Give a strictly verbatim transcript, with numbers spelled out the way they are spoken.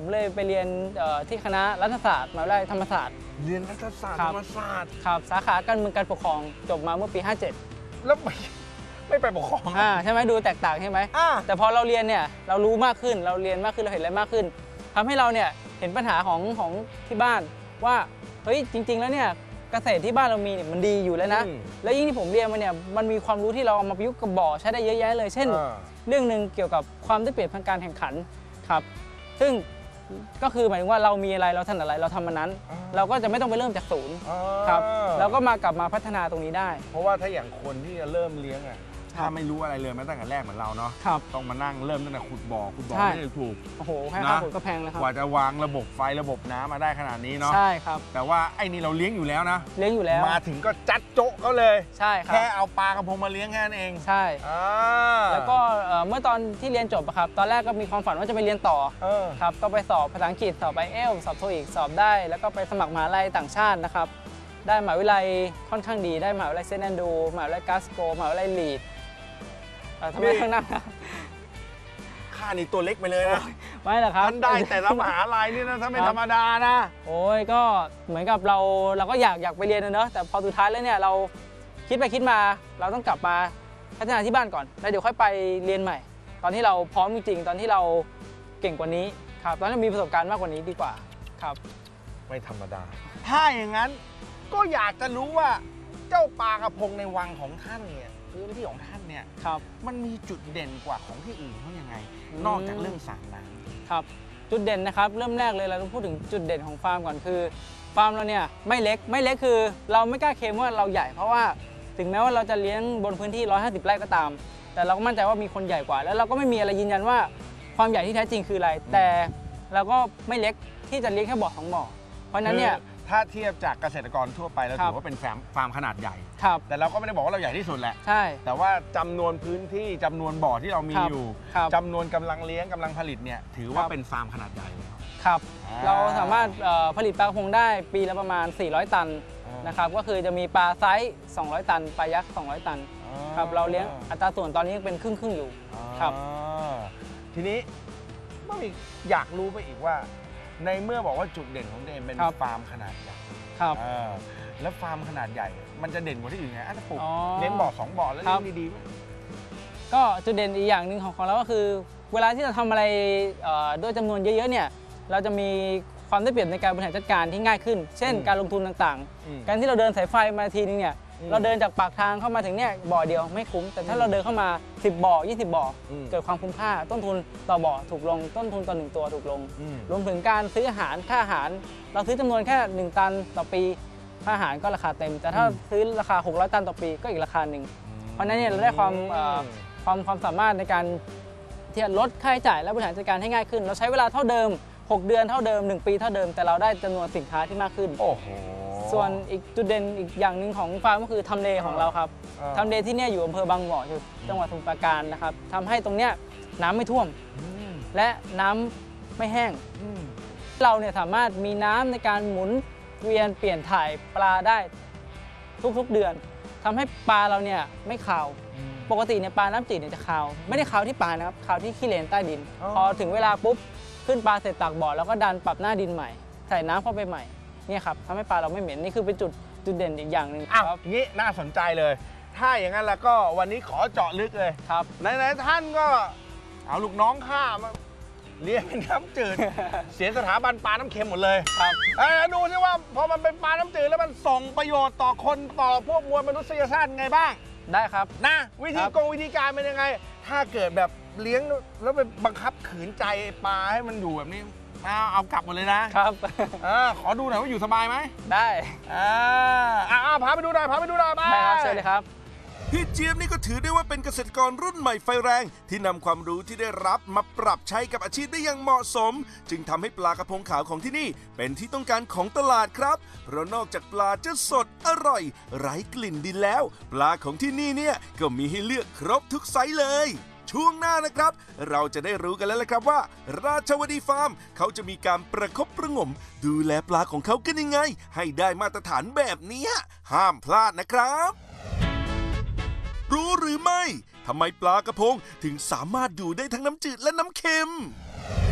เลยไปเรียนที่คณะรัฐศาสตร์มหาวิทยาลัยธรรมศาสตร์เรียนรัฐศาสตร์ธรรมศาสตร์ครับสาขาการเมืองการปกครองจบมาเมื่อปีห้าเจ็ดแล้วไม่ไม่ไปปกครองอ่าใช่ไหมดูแตกต่างใช่ไหมแต่พอเราเรียนเนี่ยเรารู้มากขึ้นเราเรียนมากขึ้นเราเห็นอะไรมากขึ้นทำให้เราเนี่ยเห็นปัญหาของของที่บ้านว่าเฮ้ยจริงๆแล้วเนี่ยเกษตรที่บ้านเรามีเนี่ยมันดีอยู่แล้วนะแล้วยิ่งที่ผมเรียนมาเนี่ยมันมีความรู้ที่เราเอามาประยุกต์กับบ่อใช้ได้เยอะแยะเลยเช่นเรื่องหนึ่งเกี่ยวกับความได้เปรียบทางการแข่งขันครับซึ่งก็คือหมายถึงว่าเรามีอะไรเราถนัดอะไรเราทำมันนั้นเราก็จะไม่ต้องไปเริ่มจากศูนย์ครับเราก็มากลับมาพัฒนาตรงนี้ได้เพราะว่าถ้าอย่างคนที่จะเริ่มเลี้ยงอ่ะถ้าไม่รู้อะไรเลยแม้ตั้งแต่แรกเหมือนเราเนาะต้องมานั่งเริ่มตั้งแต่ขุดบ่อขุดบ่อไม่ได้ถูกโอ้โหแค่ค่าขุดก็แพงแล้วครับกว่าจะวางระบบไฟระบบน้ำมาได้ขนาดนี้เนาะใช่ครับแต่ว่าไอ้นี่เราเลี้ยงอยู่แล้วนะเลี้ยงอยู่แล้วมาถึงก็จัดโจ๊ะเขาเลยใช่ครับแค่เอาปลากระพงมาเลี้ยงแค่นั้นเองใช่แล้วก็เมื่อตอนที่เรียนจบครับตอนแรกก็มีความฝันว่าจะไปเรียนต่อครับก็ไปสอบภาษาอังกฤษสอบไอเอลสอบโทอีกสอบได้แล้วก็ไปสมัครมหาวิทยาลัยต่างชาตินะครับได้มหาวิทยาลัยค่อนข้างดีได้มหาวิทยาลัยเซนต์แอนดรูว์มหาวิทยาลัยกลาสโกว์มหาวิทยาลัยลีดทำไมข้างหน้าค่านี่ตัวเล็กไปเลยนะไม่หรอกครับท่านได้แต่ละมหาลัยนี่นะถ้าไม่ธรรมดานะโอ้ยก็เหมือนกับเราเราก็อยากอยากไปเรียนนะเนอะแต่พอสุดท้ายแล้วเนี่ยเราคิดไปคิดมาเราต้องกลับมาพัฒนาที่บ้านก่อนแล้วเดี๋ยวค่อยไปเรียนใหม่ตอนที่เราพร้อมจริงๆตอนที่เราเก่งกว่านี้ครับตอนนี้มีประสบการณ์มากกว่านี้ดีกว่าครับไม่ธรรมดาถ้าอย่างนั้นก็อยากจะรู้ว่าเจ้าปลากระพงในวังของท่านเนี่ยพื้นที่ของท่านเนี่ยครับมันมีจุดเด่นกว่าของที่อื่นเขายังไงนอกจากเรื่องสระน้ำครับจุดเด่นนะครับเริ่มแรกเลยเราต้องพูดถึงจุดเด่นของฟาร์มก่อนคือฟาร์มเราเนี่ยไม่เล็กไม่เล็กคือเราไม่กล้าเคลมว่าเราใหญ่เพราะว่าถึงแม้ว่าเราจะเลี้ยงบนพื้นที่หนึ่งร้อยห้าสิบไร่ก็ตามแต่เราก็มั่นใจว่ามีคนใหญ่กว่าแล้วเราก็ไม่มีอะไรยืนยันว่าความใหญ่ที่แท้จริงคืออะไรแต่เราก็ไม่เล็กที่จะเลี้ยงแค่บ่อสองบ่อเพราะนั้นเนี่ยถ้าเทียบจากเกษตรกรทั่วไปเราถือว่าเป็นฟาร์มฟาร์มขนาดใหญ่แต่เราก็ไม่ได้บอกว่าเราใหญ่ที่สุดแหละใช่แต่ว่าจำนวนพื้นที่จำนวนบ่อที่เรามีอยู่จำนวนกำลังเลี้ยงกำลังผลิตเนี่ยถือว่าเป็นฟาร์มขนาดใหญ่แล้วครับเราสามารถผลิตปลากระพงได้ปีละประมาณสี่ร้อยตันนะครับก็คือจะมีปลาไซส์สองร้อยตันปลายักษ์สองร้อยตันครับเราเลี้ยงอัตราส่วนตอนนี้เป็นครึ่งครึ่งอยู่ครับทีนี้ก็มีอยากรู้ไปอีกว่าในเมื่อบอกว่าจุดเด่นของเดนเป็นฟาร์มขนาดใหญ่ครับแล้วฟาร์มขนาดใหญ่มันจะเด่นกว่าที่อื่นไงถ้าปลูกเน้นบ่อสองบ่อแล้วเลี้ยงดีๆก็จุดเด่นอีกอย่างหนึ่งของเราก็คือเวลาที่เราทำอะไรด้วยจำนวนเยอะๆเนี่ยเราจะมีความได้เปรียบในการบริหารจัดการที่ง่ายขึ้นเช่นการลงทุนต่างๆการที่เราเดินสายไฟมาทีนึงเนี่ยเราเดินจากปากทางเข้ามาถึงเนี่ยบ่อเดียวไม่คุ้มแต่ถ้าเราเดินเข้ามาสิบบ่อยี่สิบบ่อเกิดความคุ้มค่าต้นทุนต่อบ่อถูกลงต้นทุนต่อหนึ่งตัวถูกลงรวมถึงการซื้ออาหารค่าอาหารเราซื้อจำนวนแค่หนึ่งตันต่อปีค่าอาหารก็ราคาเต็มแต่ถ้าซื้อราคาหกร้อยตันต่อปีก็อีกราคาหนึ่งเพราะฉะนั้นเนี่ยเราได้ความความความสามารถในการที่จะลดค่าใช้จ่ายและบริหารจัดการให้ง่ายขึ้นเราใช้เวลาเท่าเดิมหกเดือนเท่าเดิมหนึ่งปีเท่าเดิมแต่เราได้จำนวนสินค้าที่มากขึ้นโอ้โหส่วนอีกจุดเด่นอีกอย่างหนึ่งของฟาร์มก็คือทำเลของเราครับทำเลที่นี่อยู่อำเภอบางบ่อจังหวัดสมุทรปราการนะครับทำให้ตรงเนี้ยน้ำไม่ท่วมและน้ำไม่แห้งเราเนี่ยสามารถมีน้ำในการหมุนเวียนเปลี่ยนถ่ายปลาได้ทุกๆเดือนทำให้ปลาเราเนี่ยไม่ขาวปกติเนี่ยปลาน้ำจืดเนี่ยจะขาวไม่ได้ขาวที่ปลานะครับขาวที่ขี้เลนใต้ดินพอถึงเวลาปุ๊บขึ้นปลาเสร็จตักบ่อแล้วก็ดันปรับหน้าดินใหม่ใส่น้ำเข้าไปใหม่นี่ครับทำให้ปลาเราไม่เหม็นนี่คือเป็นจุดจุดเด่นอีกอย่างหนึ่งครับงี้น่าสนใจเลยถ้าอย่างนั้นแล้วก็วันนี้ขอเจาะลึกเลยครับไหนๆท่านก็เอาลูกน้องข้ามาเลี้ยงเป็นน้ำจืดเสียสถาบันปลาน้ำเค็มหมดเลยครับดูสิว่าพอมันเป็นปลาน้ำจืดแล้วมันส่งประโยชน์ต่อคนต่อพวกมวลมนุษยชาติไงบ้างได้ครับนะวิธีกงวิธีการเป็นยังไงถ้าเกิดแบบเลี้ยงแล้วไปบังคับขืนใจปลาให้มันอยู่แบบนี้เอาเอากลับหมดเลยนะครับอขอดูหน่อยว่าอยู่สบายไหมได้อ่าอ่าพาไปดูหน่อยพาไปดูหน่อยไปได้ครับเชิญเลยครับพี่เจี๊ยบนี่ก็ถือได้ว่าเป็นเกษตรกรรุ่นใหม่ไฟแรงที่นำความรู้ที่ได้รับมาปรับใช้กับอาชีพได้อย่างเหมาะสมจึงทำให้ปลากระพงขาวของที่นี่เป็นที่ต้องการของตลาดครับเพราะนอกจากปลาจะสดอร่อยไร้กลิ่นดินแล้วปลาของที่นี่เนี่ยก็มีให้เลือกครบทุกไซส์เลยช่วงหน้านะครับเราจะได้รู้กันแล้วละครับว่าราชวดีฟาร์มเขาจะมีการประคบประงมดูแลปลาของเขากันยังไงให้ได้มาตรฐานแบบนี้ห้ามพลาดนะครับรู้หรือไม่ทำไมปลากระพงถึงสามารถอยู่ได้ทั้งน้ำจืดและน้ำเค็ม